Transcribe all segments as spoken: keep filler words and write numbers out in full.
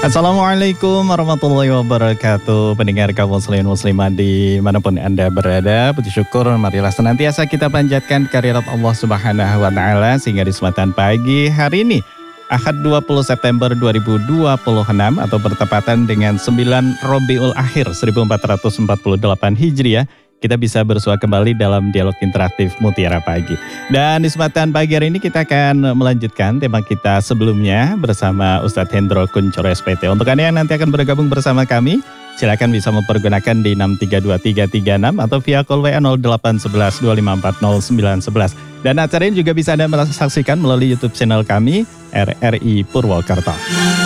Assalamualaikum warahmatullahi wabarakatuh. Pendengar kaum muslimin muslimat dimanapun Anda berada, puji syukur marilah senantiasa kita panjatkan kehadirat Allah Subhanahu wa taala sehingga di kesempatan pagi hari ini Ahad dua puluh September dua ribu dua puluh enam atau bertepatan dengan sembilan Rabiul Akhir seribu empat ratus empat puluh delapan Hijriah, kita bisa bersua kembali dalam dialog interaktif Mutiara Pagi. Dan di kesempatan pagi hari ini kita akan melanjutkan tema kita sebelumnya bersama Ustadz Hendro Kuncoro S P T. Untuk Anda yang nanti akan bergabung bersama kami, silakan bisa mempergunakan di enam tiga dua tiga tiga enam atau via call W A nol delapan satu satu dua lima empat nol sembilan satu satu. Dan acara ini juga bisa Anda saksikan melalui YouTube channel kami R R I Purwokerto.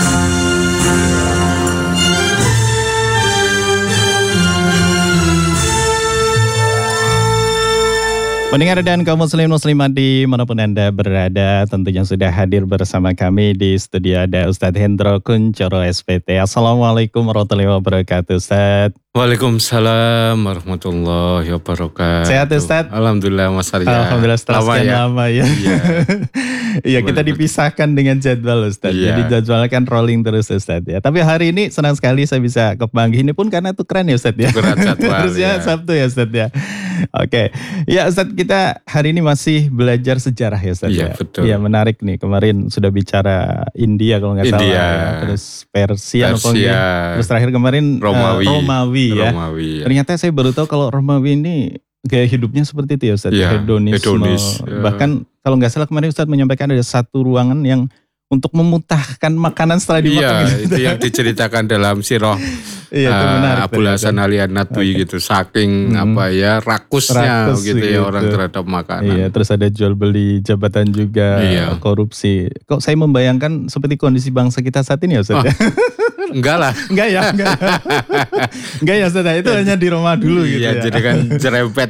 Pendengar dan kaum muslim muslimat dimanapun Anda berada, tentunya sudah hadir bersama kami di studio ada Ustadz Hendro Kuncoro S P T. Assalamualaikum warahmatullahi wabarakatuh, Ustadz. Waalaikumsalam warahmatullahi wabarakatuh. Sehat Ustadz? Alhamdulillah Mas Arya. Alhamdulillah setelah lama sekian ya. lama ya. Iya, iya kita dipisahkan dengan jadwal Ustadz. Iya. Jadi jadwalnya kan rolling terus Ustadz ya. Tapi hari ini senang sekali saya bisa ke Panggi ini pun karena tukeran ya Ustadz ya. Tukeran jadwal. Harusnya ya. Sabtu ya Ustadz ya. Oke, ya Ustadz kita hari ini masih belajar sejarah ya Ustadz Iya, ya. betul. Iya menarik nih, kemarin sudah bicara India kalau nggak salah India. ya. Terus Persia, apa Persia. enggak. Terus terakhir kemarin Romawi. eh, Romawi ya. Romawi, ya. Ternyata saya baru tahu kalau Romawi ini gaya hidupnya seperti itu ya Ustadz, Iya, hedonisme. hedonis, ya. Bahkan kalau nggak salah kemarin Ustadz menyampaikan ada satu ruangan yang untuk memutahkan makanan setelah dimakan. Iya, itu yang diceritakan dalam sirah Iya, itu uh, menarik. Abul Hasan Ali An-Nadwi gitu. Saking Hmm. apa ya rakusnya Rakus gitu gitu. ya orang terhadap makanan. Iya, terus ada jual beli jabatan juga, Iya. korupsi. Kok saya membayangkan seperti kondisi bangsa kita saat ini ya Ustadz? Oh. ya? Enggak lah. Enggak ya, enggak. Enggak ya Ustadz, itu hanya di Roma dulu gitu Iya, ya. jadi kan cerempet.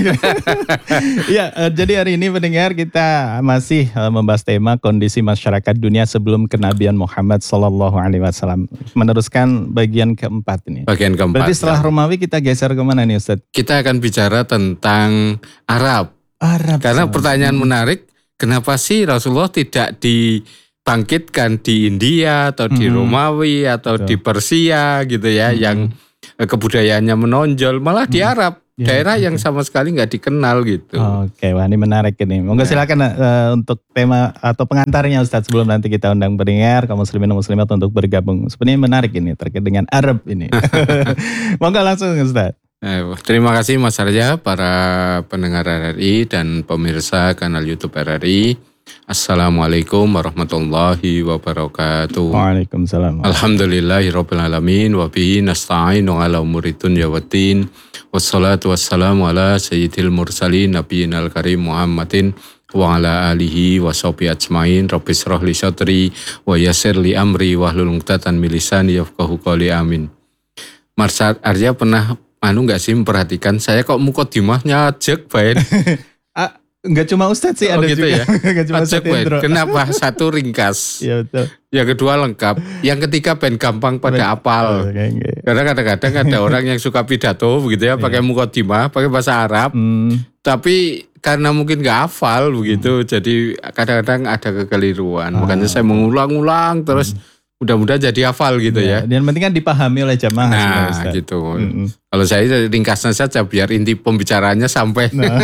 Iya, eh, jadi hari ini pendengar kita masih eh, membahas tema kondisi masyarakat dunia sebelum kenabian Muhammad Sallallahu Alaihi Wasallam. Meneruskan bagian keempat ini. Bagian keempat. Berarti setelah Romawi kita geser kemana nih Ustadz? Kita akan bicara tentang Arab. Arab. Karena sama. pertanyaan menarik, kenapa sih Rasulullah tidak dibangkitkan di India atau di Hmm. Romawi atau Betul. di Persia gitu ya, Hmm. yang eh, kebudayaannya menonjol, malah di Hmm. Arab, Ya, daerah oke. yang sama sekali nggak dikenal gitu. Oke, wah ini menarik ini. Monggo Nah. silakan eh, untuk tema atau pengantarnya Ustadz sebelum nanti kita undang pendengar kaum muslimin dan muslimat untuk bergabung. Sebenarnya menarik ini terkait dengan Arab ini. Monggo langsung Ustadz. Eh, terima kasih Mas Arya, para pendengar R R I dan pemirsa kanal YouTube R R I. Assalamualaikum warahmatullahi wabarakatuh. Waalaikumsalam. Alhamdulillahirabbil alamin wa bihi nasta'inu ala umuri dunya waddin. Wassalatu wassalamu ala sayyidil mursalin nabiyinal karim Muhammadin wa ala alihi wa sahbihi ajmain. Rabbi shrah li sadri wa yassir li amri wahlul 'uqdatam min lisani yafqahu qawli amin. Mas Arya pernah anu enggak sih memperhatikan saya kok mukodimahnya jek bae. Ah, enggak cuma Ustadz sih, Oh, ada gitu juga. ya? Enggak cuma Ajak Ustadz bae. Hendro. Kenapa satu ringkas? Iya betul. Yang kedua lengkap, yang ketiga ben gampang pada Oh, apal. kayak gitu. Karena kadang-kadang ada orang yang suka pidato begitu ya, pakai mukodimah, pakai bahasa Arab, Hmm, tapi karena mungkin nggak hafal begitu, jadi kadang-kadang ada kekeliruan. Ah, Makanya saya mengulang-ulang terus, mudah-mudahan jadi hafal gitu ya. Dan yang penting kan dipahami oleh jamaah sebenarnya, Nah Ustadz. gitu. Mm-mm. Kalau saya ringkasnya saja biar inti pembicaraannya sampai. Nah.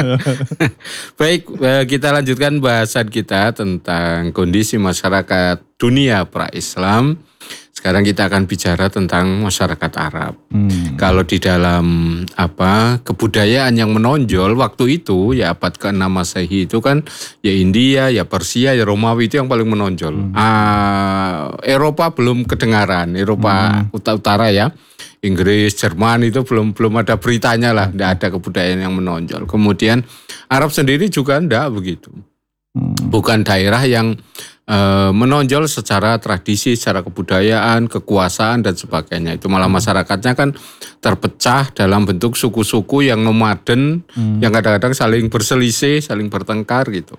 Baik, eh, kita lanjutkan bahasan kita tentang kondisi masyarakat dunia pra-Islam. Sekarang kita akan bicara tentang masyarakat Arab. Hmm. Kalau di dalam apa kebudayaan yang menonjol waktu itu ya abad keenam Masehi itu kan ya India, ya Persia, ya Romawi itu yang paling menonjol. Hmm. Ah, Eropa belum kedengaran, Eropa Hmm. utara ya. Inggris, Jerman itu belum belum ada beritanya lah, tidak ada kebudayaan yang menonjol. Kemudian Arab sendiri juga tidak begitu. Hmm. Bukan daerah yang eh, menonjol secara tradisi, secara kebudayaan, kekuasaan dan sebagainya. Itu malah masyarakatnya kan terpecah dalam bentuk suku-suku yang nomaden, Hmm. yang kadang-kadang saling berselisih, saling bertengkar gitu.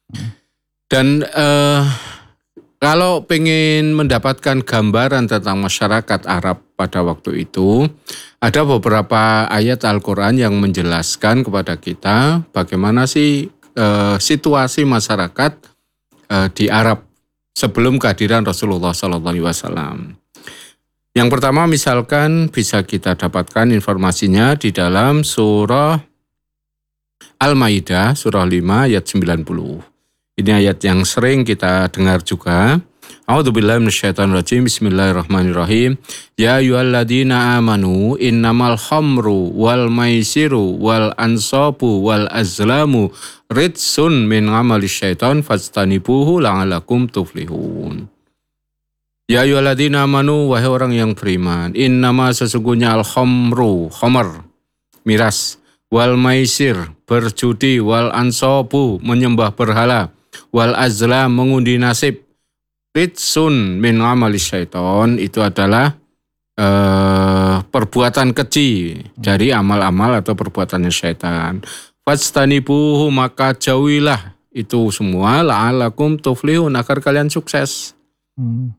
Dan eh, kalau pengen mendapatkan gambaran tentang masyarakat Arab pada waktu itu, ada beberapa ayat Al-Quran yang menjelaskan kepada kita bagaimana sih eh, situasi masyarakat eh, di Arab sebelum kehadiran Rasulullah Sallallahu Alaihi Wasallam. Yang pertama misalkan bisa kita dapatkan informasinya di dalam surah Al-Maidah, surah lima ayat sembilan puluh. Ini ayat yang sering kita dengar juga. A'udzubillahi minasyaitonirrajim. Bismillahirrahmanirrahim. Ya ayyuhalladzina amanu innamal khamru wal maisiru wal ansabu wal azlamu ridsun min amali syaitan fastanibuhu la'alakum tuflihun. Ya ayyuhalladzina amanu, wahai orang yang beriman, innama sesungguhnya al khamru, khamar, miras, wal maisir, berjudi, wal ansabu, menyembah berhala, wal azlam, mengundi nasib, ridsun min amali syaiton, itu adalah uh, perbuatan keji dari amal-amal atau perbuatannya syaitan. Fastanibuhu, maka jauhilah itu semua, la'alakum tuflihun, agar kalian sukses. Hmm.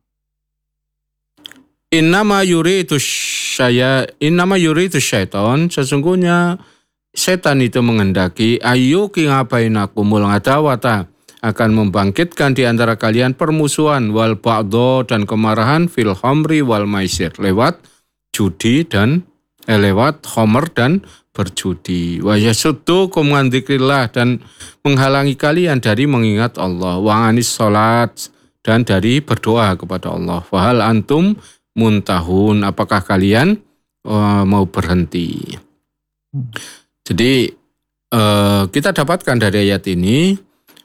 Innama yuridu syaya, innama yuridu syaiton, sesungguhnya setan itu mengendaki ayyuki ngabainakumul ngadawata, akan membangkitkan di antara kalian permusuhan wal ba'do dan kemarahan fil khamri wal maisir, lewat judi dan eh, lewat khamr dan berjudi. Wa yasuddukum an dzikrillah, dan menghalangi kalian dari mengingat Allah, wa anis salat, dan dari berdoa kepada Allah. Fahal antum muntahun, apakah kalian uh, mau berhenti? Hmm. Jadi uh, kita dapatkan dari ayat ini,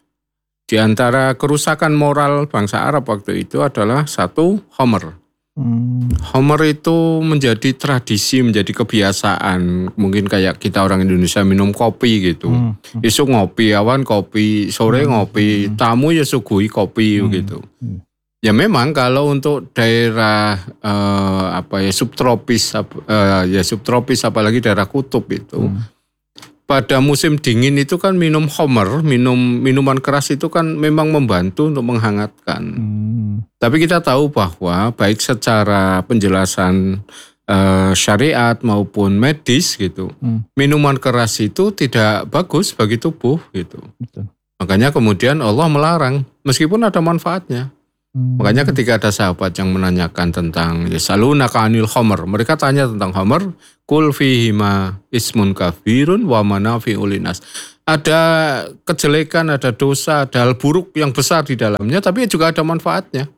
di antara kerusakan moral bangsa Arab waktu itu adalah satu, khamr. Hmm. Khamr itu menjadi tradisi, menjadi kebiasaan. Mungkin kayak kita orang Indonesia minum kopi gitu. Hmm. Esok ngopi, awan kopi, sore hmm. ngopi, tamu ya suguhi kopi hmm. gitu. Hmm. Ya memang kalau untuk daerah eh, apa ya subtropis, eh, ya subtropis apalagi daerah kutub itu, hmm. pada musim dingin itu kan minum khamr, minum minuman keras itu kan memang membantu untuk menghangatkan. Hmm. Tapi kita tahu bahwa baik secara penjelasan eh, syariat maupun medis gitu, hmm. minuman keras itu tidak bagus bagi tubuh gitu. Betul. Makanya kemudian Allah melarang meskipun ada manfaatnya. Hmm. Makanya ketika ada sahabat yang menanyakan tentang yasalunaka anil khamr, mereka tanya tentang khamr, kul fihima ismun kafirun wa manafi'ul linnas. Ada kejelekan, ada dosa, ada hal buruk yang besar di dalamnya, tapi juga ada manfaatnya.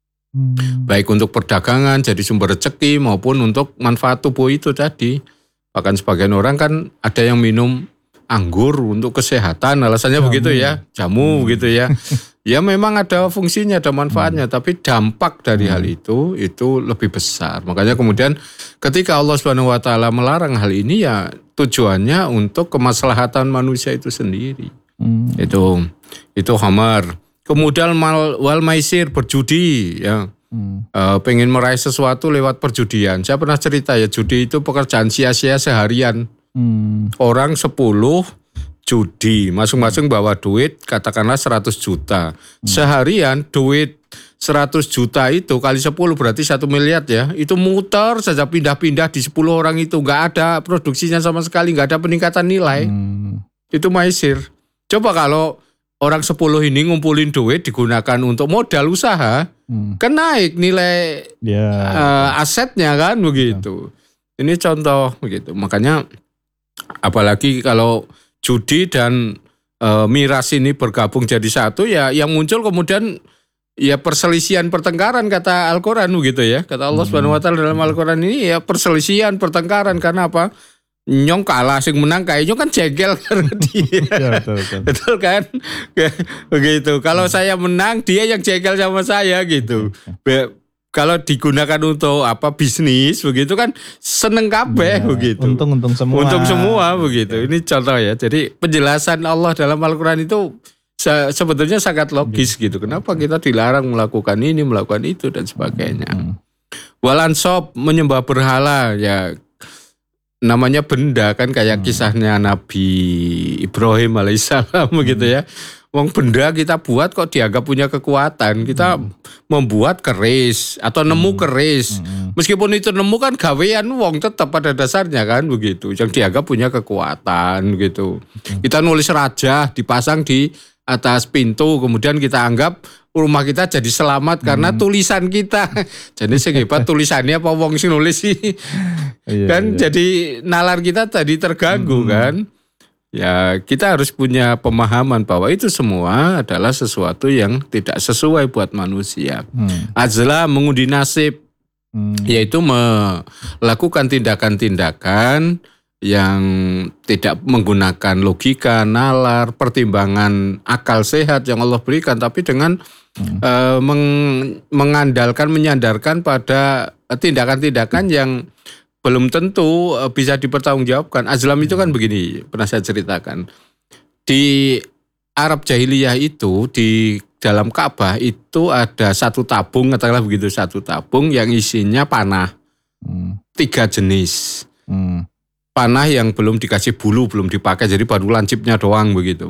Hmm. Baik untuk perdagangan, jadi sumber rezeki, maupun untuk manfaat tubuh itu tadi. Bahkan sebagian orang kan ada yang minum anggur untuk kesehatan, alasannya jamu. Begitu ya, jamu hmm. gitu ya. Ya memang ada fungsinya, ada manfaatnya, hmm. tapi dampak dari hmm. hal itu itu lebih besar. Makanya kemudian ketika Allah Subhanahu wa taala melarang hal ini, ya tujuannya untuk kemaslahatan manusia itu sendiri. Hmm. Itu itu khamar. Kemudian mal, wal maisir, berjudi ya. Hmm. E, pengen meraih sesuatu lewat perjudian. Saya pernah cerita ya, judi itu pekerjaan sia-sia seharian. Hmm. Orang sepuluh judi, masing-masing bawa duit katakanlah seratus juta. Hmm. Seharian duit seratus juta itu kali sepuluh berarti satu miliar ya. Itu muter saja pindah-pindah di sepuluh orang itu. Gak ada produksinya sama sekali, gak ada peningkatan nilai. Hmm. Itu maisir. Coba kalau orang sepuluh ini ngumpulin duit digunakan untuk modal usaha, hmm. kan naik nilai yeah. uh, asetnya kan begitu. Yeah. Ini contoh begitu. Makanya apalagi kalau judi dan e, miras ini bergabung jadi satu, ya yang muncul kemudian ya perselisihan, pertengkaran kata Al-Quran gitu ya. Kata Allah hmm. Subhanahu wa taala dalam Al-Quran ini ya perselisihan, pertengkaran. Karena apa? Nyong kalah, sing menang kayaknya kan jengkel karena dia. Ya, betul, betul. Betul kan? Begitu. Kalau hmm. saya menang, dia yang jengkel sama saya gitu. Be- Kalau digunakan untuk apa bisnis begitu kan seneng kabeh ya, begitu. Untung-untung semua. Untung semua begitu. Ini contoh ya. Jadi penjelasan Allah dalam Al-Quran itu se- sebetulnya sangat logis ya. Gitu. Kenapa kita dilarang melakukan ini, melakukan itu dan sebagainya. Hmm. Walansob, menyembah berhala ya. Namanya benda kan kayak hmm. kisahnya Nabi Ibrahim alaihissalam begitu ya. Wong benda kita buat kok dianggap punya kekuatan. Kita hmm. membuat keris atau nemu hmm. keris. Hmm. Meskipun itu nemu kan gawean wong tetap pada dasarnya kan begitu. Yang dianggap punya kekuatan gitu. Hmm. Kita nulis raja dipasang di atas pintu, kemudian kita anggap rumah kita jadi selamat karena Hmm. tulisan kita. Jadi sehebat tulisannya apa wong sing nulis sih. Iya, Kan iya. jadi nalar kita tadi terganggu Hmm. kan. Ya kita harus punya pemahaman bahwa itu semua adalah sesuatu yang tidak sesuai buat manusia. Hmm. Azla mengundi nasib, Hmm. yaitu melakukan tindakan-tindakan yang tidak menggunakan logika, nalar, pertimbangan akal sehat yang Allah berikan, tapi dengan Hmm. eh, meng- mengandalkan, menyandarkan pada tindakan-tindakan yang belum tentu eh, bisa dipertanggungjawabkan. Azlam itu kan begini, pernah saya ceritakan. Di Arab jahiliyah itu, di dalam Ka'bah itu ada satu tabung, katakanlah begitu, satu tabung yang isinya panah. Hmm. Tiga jenis. Hmm. Panah yang belum dikasih bulu, belum dipakai, jadi baru lancipnya doang begitu.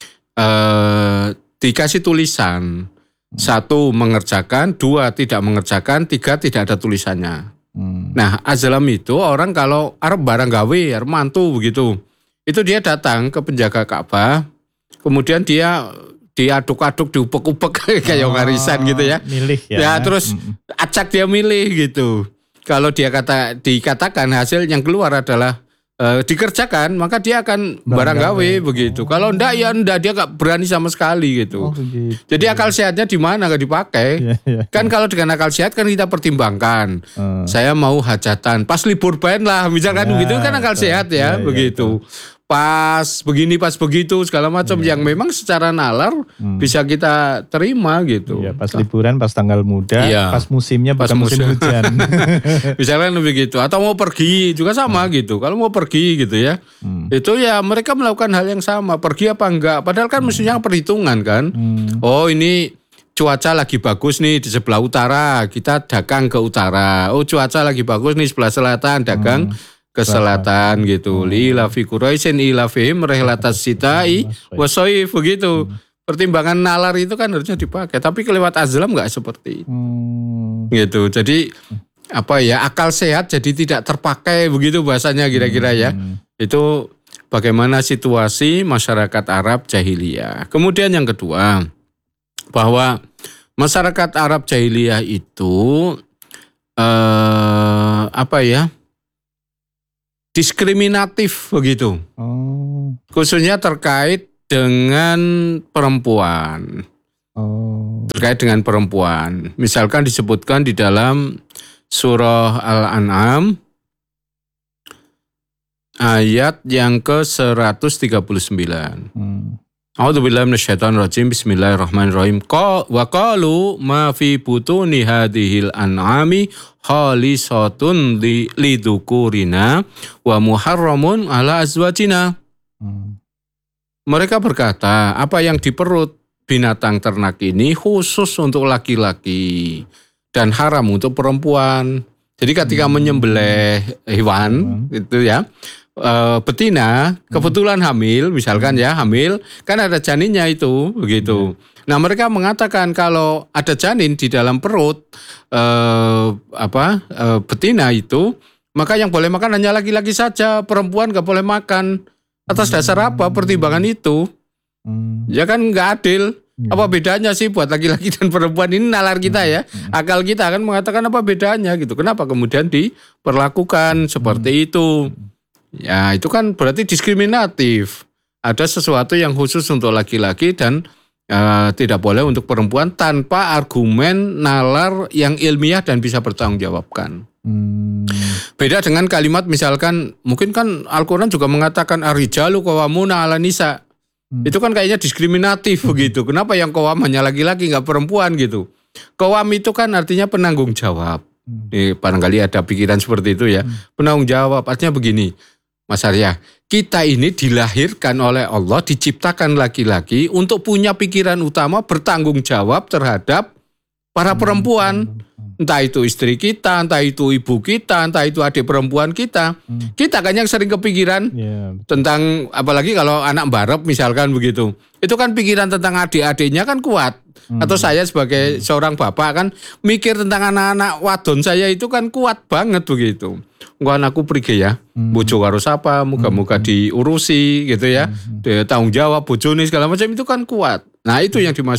Eh, dikasih tulisan. Satu mengerjakan, dua tidak mengerjakan, tiga tidak ada tulisannya. Hmm. Nah, azlam itu orang kalau arep barang gawe, arep mantu begitu. Itu dia datang ke penjaga Ka'bah, kemudian dia diaduk-aduk, diupek-upek kayak Oh, warisan gitu ya. Milih ya. Ya, terus Hmm. acak dia milih gitu. Kalau dia kata dikatakan hasil yang keluar adalah eh, dikerjakan, maka dia akan Barang barang gawe gawe. begitu. Oh. Kalau enggak ya enggak, dia enggak berani sama sekali gitu. Oh, begitu. Jadi akal sehatnya di mana enggak dipakai? Iya, iya. Kan kalau dengan akal sehat kan kita pertimbangkan. Hmm. Saya mau hajatan, pas libur band lah, misalkan Ya, begitu kan akal betul. sehat ya, Ya, ya, begitu. Pas begini, pas begitu, segala macam yang memang secara nalar Hmm. bisa kita terima gitu. Iya, pas liburan, pas tanggal muda, Iya. pas musimnya Pas bukan musim musim. hujan. Misalkan begitu, atau mau pergi juga sama gitu. Kalau mau pergi gitu ya, Hmm. itu ya mereka melakukan hal yang sama. Pergi apa enggak? Padahal kan mestinya perhitungan kan. Hmm. Oh ini cuaca lagi bagus nih di sebelah utara, kita dagang ke utara. Oh cuaca lagi bagus nih sebelah selatan, dagang ke selatan gitu. Lila fi Quraisyin ila fihim rihlatas sitai wasoif begitu. Pertimbangan nalar itu kan harusnya dipakai, tapi kelewat azlam enggak seperti itu. Hmm. Gitu. Jadi apa ya, akal sehat jadi tidak terpakai begitu bahasanya kira-kira ya. Itu bagaimana situasi masyarakat Arab jahiliyah. Kemudian yang kedua, bahwa masyarakat Arab jahiliyah itu eh, apa ya, diskriminatif begitu, Oh. khususnya terkait dengan perempuan. Oh. Terkait dengan perempuan. Misalkan disebutkan di dalam surah Al-An'am ayat yang ke seratus tiga puluh sembilan. Hmm. A'udzubillahi minasyaitonirrajim. Bismillahirrahmanirrahim. Qa wa qalu ma fi butuni hadhil an'ami khalisatun li lidzukurina wa muharramun ala azwajina. Hmm. Mereka berkata, apa yang di perut binatang ternak ini khusus untuk laki-laki dan haram untuk perempuan. Jadi ketika menyembelih hewan itu ya, e, betina kebetulan hamil, misalkan ya hamil, kan ada janinnya itu begitu. Nah mereka mengatakan kalau ada janin di dalam perut e, apa e, betina itu, maka yang boleh makan hanya laki-laki saja, perempuan nggak boleh makan. Atas dasar apa pertimbangan itu? Hmm. Ya kan nggak adil. Apa bedanya sih buat laki-laki dan perempuan? Ini nalar kita ya. Akal kita kan mengatakan apa bedanya gitu. Kenapa kemudian diperlakukan seperti itu? Ya itu kan berarti diskriminatif. Ada sesuatu yang khusus untuk laki-laki dan uh, tidak boleh untuk perempuan tanpa argumen nalar yang ilmiah dan bisa bertanggungjawabkan. Hmm. Beda dengan kalimat misalkan, mungkin kan Al-Quran juga mengatakan ar-rijalu qawwamuna 'alan nisa. Hmm. Itu kan kayaknya diskriminatif hmm. begitu. Kenapa yang qawwam hanya laki-laki nggak perempuan gitu? Qawwam itu kan artinya penanggung jawab. Hmm. Eh, barangkali ada pikiran seperti itu ya. Hmm. Penanggung jawab artinya begini, Mas Arya. Kita ini dilahirkan oleh Allah, diciptakan laki-laki untuk punya pikiran utama bertanggung jawab terhadap para perempuan. Entah itu istri kita, entah itu ibu kita, entah itu adik perempuan kita. Hmm. Kita kan yang sering kepikiran yeah. tentang, apalagi kalau anak barep misalkan begitu. Itu kan pikiran tentang adik-adiknya kan kuat. Hmm. Atau saya sebagai hmm. seorang bapak kan mikir tentang anak-anak wadon saya itu kan kuat banget begitu. Enggak anakku pergi ya, hmm. bojo karo sapa, muga-muga hmm. diurusi gitu ya. Hmm. Dia tanggung jawab bojone segala macam itu kan kuat. Nah itu yang dimaksud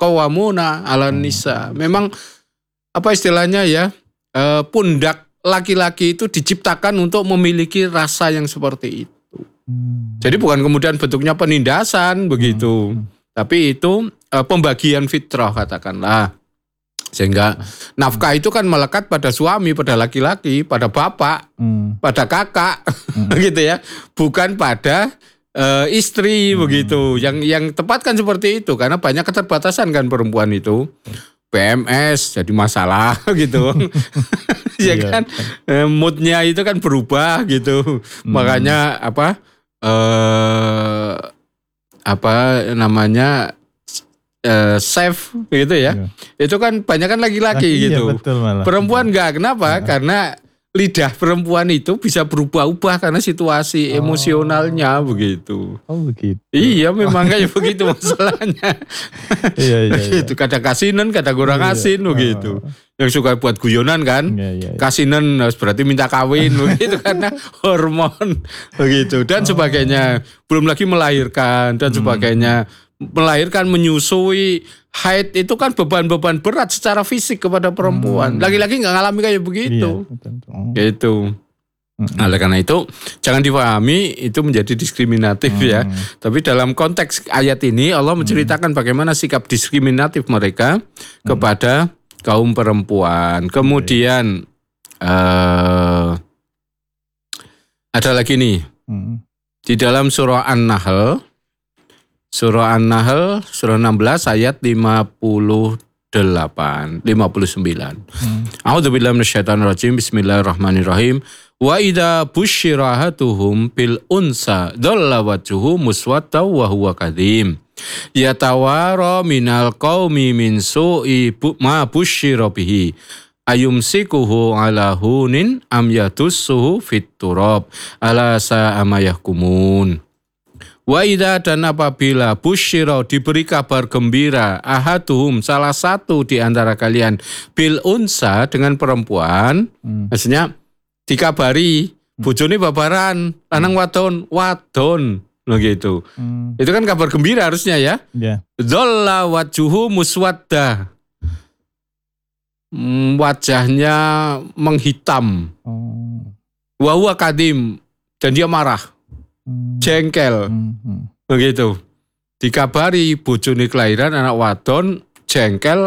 qawwamuna 'alan nisa. Memang apa istilahnya ya? Eh, pundak laki-laki itu diciptakan untuk memiliki rasa yang seperti itu. Hmm. Jadi bukan kemudian bentuknya penindasan begitu. Hmm. Tapi itu eh, pembagian fitrah katakanlah. Sehingga nafkah itu kan melekat pada suami, pada laki-laki, pada bapak, hmm. pada kakak, hmm. gitu ya. Bukan pada uh, istri hmm. begitu. Yang yang tepat kan seperti itu, karena banyak keterbatasan kan perempuan itu. P M S jadi masalah gitu. Ya kan, moodnya itu kan berubah gitu. Hmm. Makanya apa? Uh, apa namanya? Uh, safe gitu ya, iya. Itu kan banyak kan laki-laki nah, gitu. Iya, betul malah. Perempuan enggak, kenapa? Nah. Karena lidah perempuan itu bisa berubah-ubah karena situasi oh. emosionalnya begitu. Oh begitu. Iya memang kayak begitu masalahnya. Iya iya. Itu kadang kasinan, kadang kurang iya, asin iya. begitu. Oh. Yang suka buat guyonan kan, iya, iya, iya. Kasinan berarti minta kawin begitu karena hormon begitu dan oh. sebagainya. Belum lagi melahirkan dan hmm. sebagainya. Melahirkan, menyusui, haid itu kan beban-beban berat secara fisik kepada perempuan. Hmm. Laki-laki nggak ngalami kayak begitu. Iya, oh. Gitu. Hmm. Nah, oleh karena itu jangan dipahami itu menjadi diskriminatif hmm. ya. Tapi dalam konteks ayat ini Allah menceritakan hmm. bagaimana sikap diskriminatif mereka hmm. kepada kaum perempuan. Kemudian hmm. uh, ada lagi nih hmm. di dalam surah An-Nahl. Surah An-Nahl, surah enam belas ayat lima puluh delapan, lima puluh sembilan. Hmm. A'udzubillahi minasyaitonir rajim. Bismillahirrahmanirrahim. Wa idza busyira ahaduhum bil unsa dhalla wajhuhu muswaddan wa huwa kadhim. Yatawara minal qaumi min su'i ma busyira bihi. Ayumsikuhu ala hunin am yadussuhu fit turab. Ala sa'a ma yahkumun. Wa idza dan apabila busyira diberi kabar gembira ahaduhum salah satu di antara kalian bil unsa dengan perempuan, hmm. maksudnya dikabari bojone babaran lanang wadon wadon begitu. Hmm. Itu kan kabar gembira harusnya ya. Yeah. Dhalla wajhuhu muswadda. Wajahnya menghitam. Oh. Wa huwa kadim dan dia marah. Jengkel hmm. begitu. Dikabari bojone kelahiran anak wadon jengkel